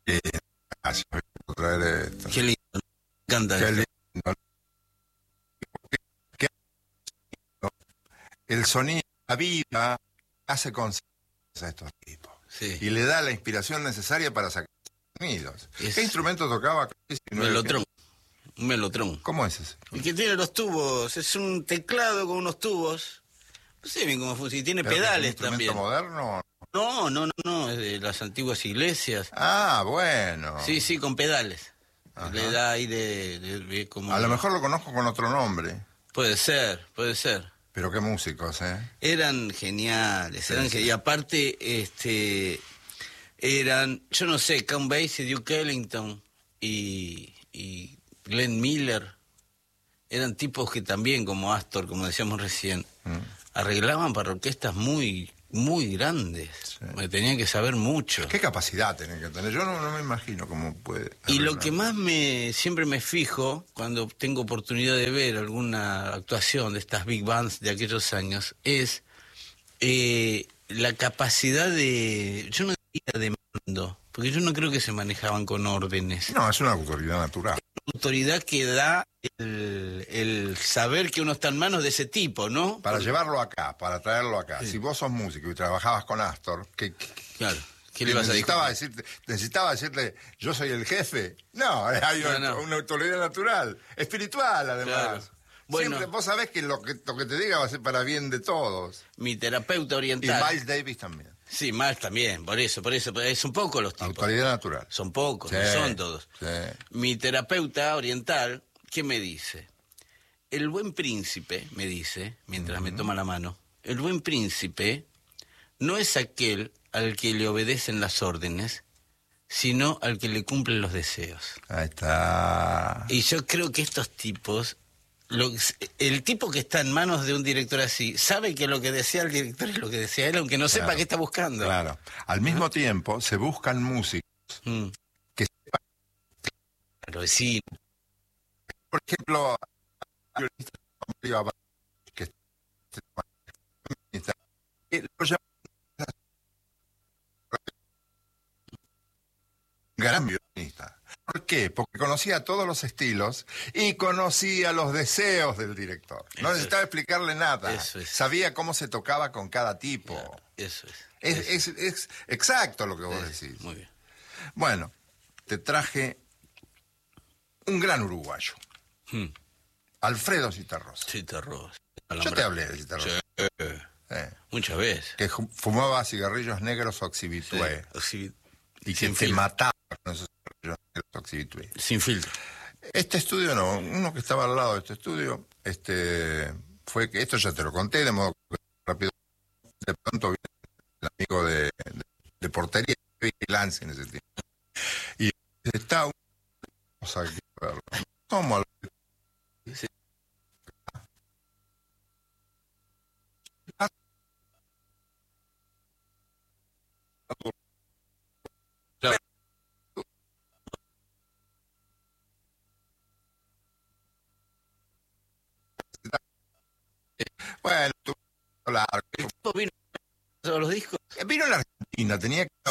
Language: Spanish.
Eh, Gracias por traer esto. Qué lindo, me encanta Qué esto. lindo. Qué lindo. El sonido, la vida, hace conciencia a estos tipos. Sí. Y le da la inspiración necesaria para sacar sonidos. Es- ¿Qué instrumento tocaba? Melotrón, un melotrón. ¿Cómo es ese? Y que tiene los tubos, es un teclado con unos tubos. No sé bien cómo funciona, y tiene ¿Pero que es un pedales instrumento también. moderno? No, es de las antiguas iglesias. Ah, bueno. Sí, con pedales. Ajá. Le da ahí de como... A lo mejor lo conozco con otro nombre. Puede ser. Pero qué músicos, ¿eh? Eran geniales, Sí, sí. y aparte, eran, yo no sé, Count Basie, Duke Ellington y Glenn Miller, eran tipos que también, como Astor, como decíamos recién, arreglaban para orquestas muy, muy grandes. Sí. Me tenían que saber mucho. ¿Qué capacidad tienen que tener? Yo no me imagino cómo puede. Y lo arreglar. que más siempre me fijo cuando tengo oportunidad de ver alguna actuación de estas big bands de aquellos años es la capacidad yo no diría de mando, porque yo no creo que se manejaban con órdenes. No, es una autoridad natural. Autoridad que da el saber que uno está en manos de ese tipo, ¿no? Para llevarlo acá, para traerlo acá. Sí. Si vos sos músico y trabajabas con Astor, Claro. ¿Qué le vas a decir? necesitaba decirle, yo soy el jefe. No, hay una autoridad natural, espiritual además. Claro. Bueno. Siempre, vos sabés que lo que te diga va a ser para bien de todos. Mi terapeuta Y oriental. Miles Davis también. Sí, Miles también, por eso, son pocos los tipos. Autoridad natural. Son pocos, Sí, no son todos. sí. Mi terapeuta oriental, ¿qué me dice? El buen príncipe, me dice, mientras me toma la mano, el buen príncipe no es aquel al que le obedecen las órdenes, sino al que le cumplen los deseos. Ahí está. Y yo creo que estos tipos, el tipo que está en manos de un director así, sabe que lo que desea el director es lo que desea él, aunque no sepa qué está buscando. Claro. Al mismo tiempo, se buscan músicos Mm. que sepan. Claro, sí. Por ejemplo, que lo llaman gran violinista. ¿Por qué? Porque conocía todos los estilos y conocía los deseos del director. No Eso necesitaba explicarle nada. Eso es. Sabía cómo se tocaba con cada tipo. Claro, eso es. Es exacto lo que vos decís. Muy bien. Bueno, te traje un gran uruguayo, Hmm. Alfredo Citarrosa. Citarrosa. Yo te hablé de Citarrosa. Sí. Muchas veces. Que fumaba cigarrillos negros oxibitué Sí. y que Sin te filtro. mataba con esos cigarrillos negros oxibitué. Sin filtro. Este estudio no, uno que estaba al lado de este estudio, fue que, esto ya te lo conté, de modo rápido, de pronto viene el amigo de portería, de vigilancia en ese tiempo. Y está una cosa que verlo. ¿Cómo? Sí. Claro. Bueno, largo. El tipo vino a los discos. Vino a la Argentina, tenía que